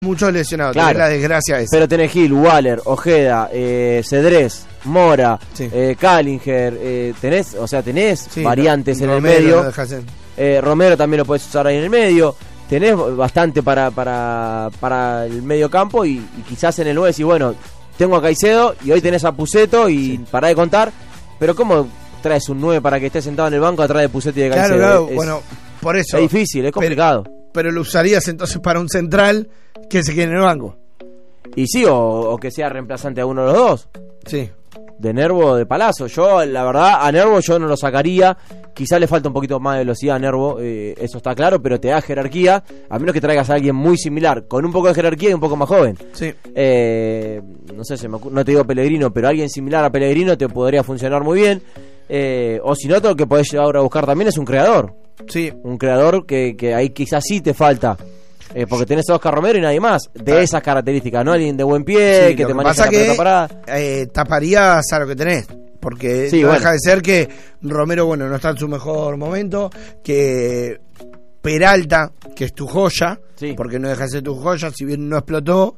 Muchos lesionados, claro, tenés la desgracia esa. Pero tenés Gil, Waller, Ojeda, Cedrés, Mora, Sí. Callinger, tenés Sí, variantes en el Romero medio. lo dejás en- Romero también lo podés usar ahí en el medio. Tenés bastante para el medio campo y quizás en el 9 decís, bueno, tengo a Caicedo y hoy tenés a Pusetto y pará de contar. Pero ¿cómo traes un 9 para que esté sentado en el banco atrás de Pusetto y de Caicedo? Claro, bueno, por eso. Es difícil, es complicado. Pero lo usarías entonces para un central que se quede en el banco. Y sí, o que sea reemplazante a uno de los dos. Sí. De Nervo o de Palazzo. Yo, la verdad, a Nervo yo no lo sacaría. Quizá le falta un poquito más de velocidad a Nervo, eso está claro, pero te da jerarquía, a menos que traigas a alguien muy similar, con un poco de jerarquía y un poco más joven. Sí. No sé, no te digo Pellegrino, pero alguien similar a Pellegrino te podría funcionar muy bien. O si no, lo que podés llegar a buscar también es un creador. Sí. Un creador que ahí quizás sí te falta. Porque tenés a Oscar Romero y nadie más de esas características, ¿no? Alguien de buen pie, Sí, que lo te que maneja pasa la pelota parada. Taparías a lo que tenés. Porque Sí, no bueno. deja de ser que Romero, bueno, no está en su mejor momento. Que Peralta, que es tu joya, Sí. porque no deja de ser tu joya, si bien no explotó,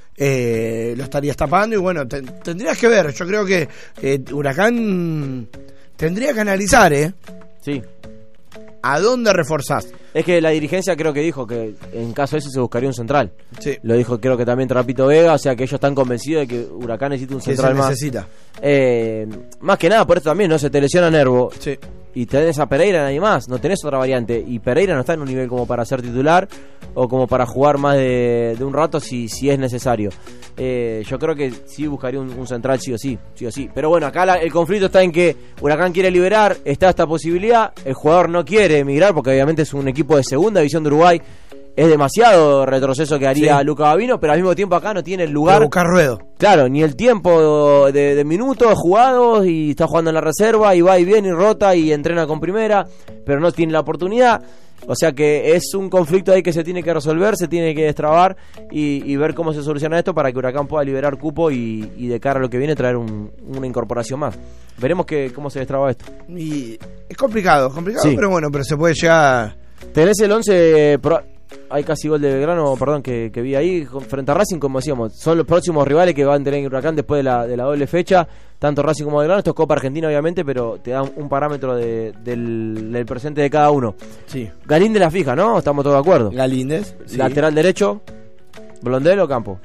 lo estarías tapando. Y bueno, tendrías que ver. Yo creo que Huracán tendría que analizar, Sí. ¿a dónde reforzás? Es que la dirigencia creo que dijo que en caso de eso se buscaría un central. Sí. Lo dijo creo que también Trapito Vega, o sea que ellos están convencidos de que Huracán necesita un Que se central más. necesita. Más que nada por eso también, ¿no? Se te lesiona Nervo Sí. y tenés a Pereira nadie más, no tenés otra variante. Y Pereira no está en un nivel como para ser titular o como para jugar más de un rato si es necesario. Yo creo que sí buscaría un central sí o sí. Pero bueno, acá el conflicto está en que Huracán quiere liberar, está esta posibilidad, el jugador no quiere emigrar porque obviamente es un equipo de segunda división de Uruguay. Es demasiado retroceso que haría Sí. Luca Babino, pero al mismo tiempo acá no tiene el lugar. Para buscar ruedo. Claro, ni el tiempo de minutos jugados y está jugando en la reserva y va y viene y rota y entrena con primera, pero no tiene la oportunidad. O sea que es un conflicto ahí que se tiene que resolver, se tiene que destrabar y ver cómo se soluciona esto para que Huracán pueda liberar cupo y de cara a lo que viene traer una incorporación más. Veremos cómo se destraba esto. Y es complicado, Sí. pero bueno, pero se puede llegar. Tenés el 11... Hay casi gol de Belgrano, perdón, que vi ahí frente a Racing, como decíamos. Son los próximos rivales que van a tener Huracán después de la doble fecha. Tanto Racing como Belgrano. Esto es Copa Argentina, obviamente, pero te dan un parámetro del presente de cada uno. Sí. Galíndez la fija, ¿no? Estamos todos de acuerdo. Galíndez. Sí. Lateral derecho, Blondel o Campo.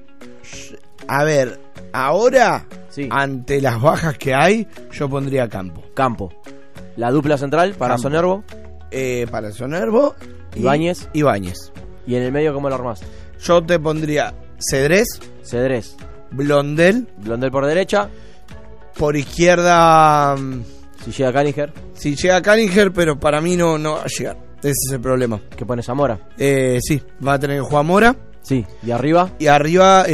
A ver, ahora, Sí. ante las bajas que hay, yo pondría Campo. La dupla central para Campo. Sonervo, para Sonervo y Ibáñez. Ibáñez. y en el medio, ¿cómo lo armás? Yo te pondría Cedrés, Cedrés. Blondel, Blondel por derecha, por izquierda, si llega Callinger, si llega Callinger, pero para mí no va a llegar. Ese es el problema. que pone Zamora. Sí, va a tener que jugar Mora. Sí, y arriba, Y arriba,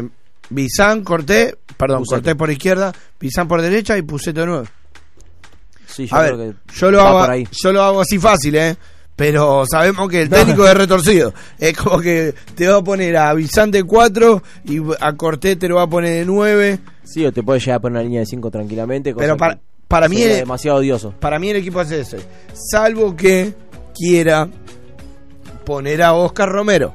Bizán, Cortés Pusetto. por izquierda, Bizán por derecha y Pusetto de nuevo. sí, yo A creo ver, que yo lo va por ahí. hago así fácil, pero sabemos que el técnico es retorcido. Es como que te va a poner a Bizán de 4 y a Cortés te lo va a poner de 9. Sí, o te puede llegar a poner una línea de 5 tranquilamente. cosa Pero que para mí sería es demasiado odioso. Para mí el equipo hace ese. Salvo que quiera poner a Oscar Romero,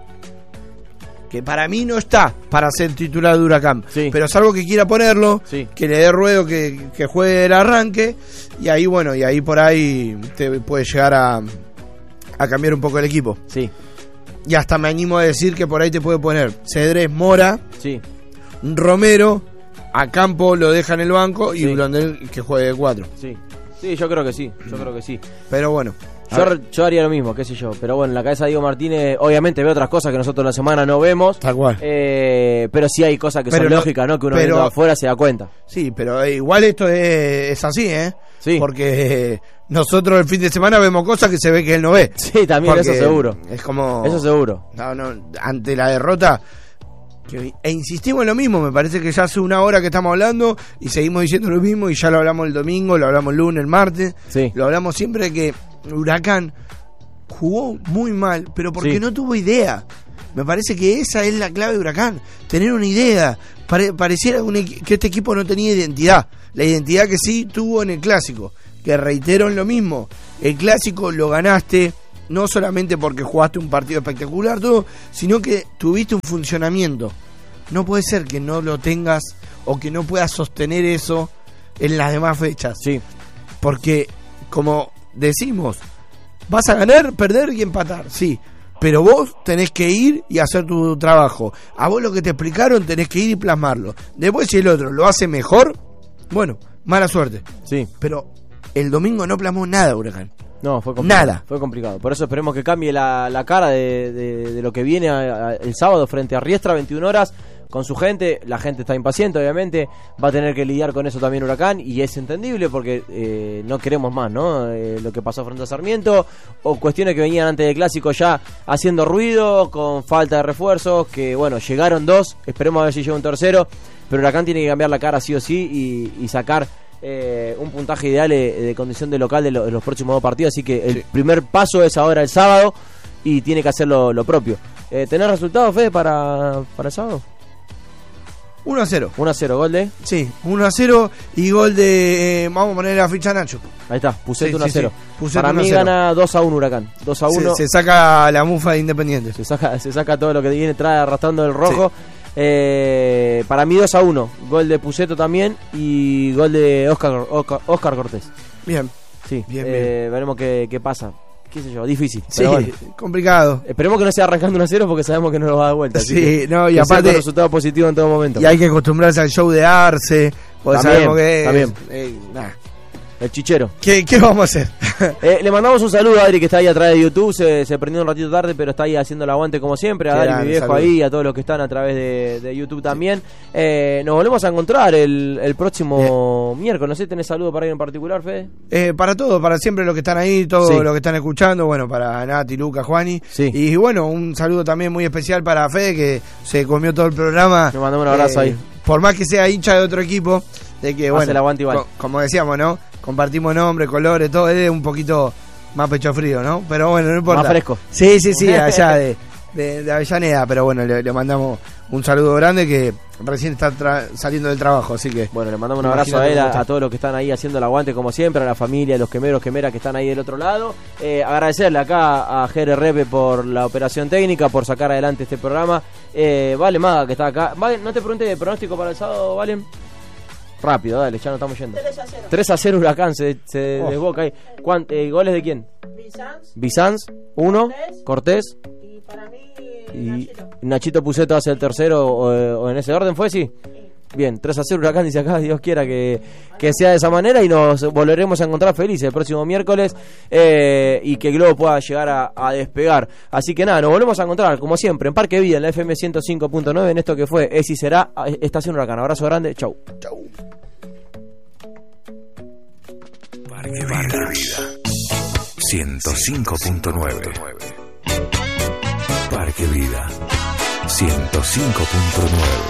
que para mí no está para ser titular de Huracán. Sí. Pero salvo que quiera ponerlo, Sí. que le dé ruedo, que juegue el arranque. Y ahí, bueno, por ahí te puede llegar a cambiar un poco el equipo. Sí, Y hasta me animo a decir que por ahí te puede poner Cedrés, Mora, sí. Romero, a Campo lo deja en el banco y Sí. Blondel que juegue de 4. Sí, yo creo que sí. Pero bueno. Yo haría lo mismo, qué sé yo. Pero bueno, en la cabeza de Diego Martínez, obviamente ve otras cosas que nosotros la semana no vemos. Tal cual. Pero sí hay cosas que Pero son no- lógicas, ¿no? Que uno pero- viendo afuera se da cuenta. Sí, pero igual esto es así, Sí. Porque nosotros el fin de semana vemos cosas que se ve que él no ve. Sí, también, Porque eso seguro. Es como... Eso seguro. No, ante la derrota... E insistimos en lo mismo, me parece que ya hace una hora que estamos hablando y seguimos diciendo lo mismo y ya lo hablamos el domingo, lo hablamos el lunes, el martes. Sí. Lo hablamos siempre de que Huracán jugó muy mal, pero porque Sí. no tuvo idea. Me parece que esa es la clave de Huracán, tener una idea. Pareciera que este equipo no tenía identidad. La identidad que sí tuvo en el Clásico, que reitero en lo mismo. El Clásico lo ganaste no solamente porque jugaste un partido espectacular, todo, sino que tuviste un funcionamiento. No puede ser que no lo tengas o que no puedas sostener eso en las demás fechas. Sí. Porque, como decimos, vas a ganar, perder y empatar, sí. Pero vos tenés que ir y hacer tu trabajo. A vos lo que te explicaron tenés que ir y plasmarlo. Después si el otro lo hace mejor, bueno, mala suerte. Sí. Pero el domingo no plasmó nada, Huracán. No, fue complicado. Nada. Fue complicado. Por eso esperemos que cambie la cara de lo que viene el sábado frente a Riestra, 21 horas, con su gente. La gente está impaciente, obviamente. Va a tener que lidiar con eso también Huracán. Y es entendible porque no queremos más, ¿no? Lo que pasó frente a Sarmiento. O cuestiones que venían antes del clásico ya haciendo ruido, con falta de refuerzos. Que bueno, llegaron 2. Esperemos a ver si llega un tercero. Pero Huracán tiene que cambiar la cara sí o sí y sacar un puntaje ideal de condición de local de los próximos 2 partidos. Así que el primer paso es ahora el sábado y tiene que hacer lo propio. ¿Tenés resultados, Fede, para el sábado? 1-0. 1-0, gol de... Sí, 1-0 y gol de... vamos a poner la ficha Nacho. Ahí está, Pucet 1-0. Sí. Pucet para 1-0. mí gana 2-1 Huracán. 2-1. Se saca la mufa de Independiente. Se saca todo lo que viene trae arrastrando el rojo. Sí. Para mí 2-1. Gol de Puceto también y gol de Oscar Cortés. Bien. Sí, bien. Veremos qué pasa. Qué sé yo, difícil. Sí, bueno, complicado. Esperemos que no sea arrancando 1-0 porque sabemos que no nos va a dar vuelta. Sí, no, y aparte un resultado positivo en todo momento. Y hay que acostumbrarse al show de Arce, porque también, sabemos que también. Nah. El chichero. ¿Qué vamos a hacer? Le mandamos un saludo a Adri que está ahí atrás de YouTube. Se prendió un ratito tarde, pero está ahí haciendo el aguante como siempre. A Adri, mi viejo, saludo ahí, a todos los que están a través de YouTube también. Nos volvemos a encontrar el próximo miércoles. No sé, ¿tenés saludo para alguien en particular, Fede? Para todos, para siempre los que están ahí, todos los que están escuchando. Bueno, para Nati, Lucas, Juani. Sí. Y bueno, un saludo también muy especial para Fede, que se comió todo el programa. Nos mandamos un abrazo ahí. Por más que sea hincha de otro equipo, de que bueno, el aguante igual. Como decíamos, ¿no? Compartimos nombres, colores, todo, es un poquito más pecho frío, ¿no? Pero bueno, no importa. Más fresco. Sí, allá de Avellaneda, pero bueno, le mandamos un saludo grande que recién está saliendo del trabajo, así que... Bueno, le mandamos un abrazo a él, a todos los que están ahí haciendo el aguante como siempre, a la familia, a los quemeros, quemeras que están ahí del otro lado. Agradecerle acá a Jere Repe por la operación técnica, por sacar adelante este programa. Vale Maga, que está acá. Vale, no te pregunté de pronóstico para el sábado, Valen. Rápido, dale, ya no estamos yendo. 3-0 Huracán, se desboca ahí. ¿Goles de quién? Bizanz, 1, Cortés. Y para mí, Nachito Puceto hace el tercero, o en ese orden fue, ¿sí? Bien, 3-0 Huracán, dice acá, Dios quiera que sea de esa manera y nos volveremos a encontrar felices el próximo miércoles y que el globo pueda llegar a despegar. Así que nada, nos volvemos a encontrar, como siempre, en Parque Vida, en la FM 105.9, en esto que fue Es y Será, Estación Huracán. Abrazo grande, chau. Parque Vida 105.9. Parque Vida 105.9.